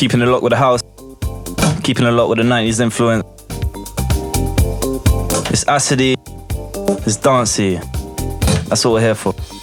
Keeping it locked with the house. Keeping it locked with the 90s influence. It's acidy. It's dancey. That's what we're here for.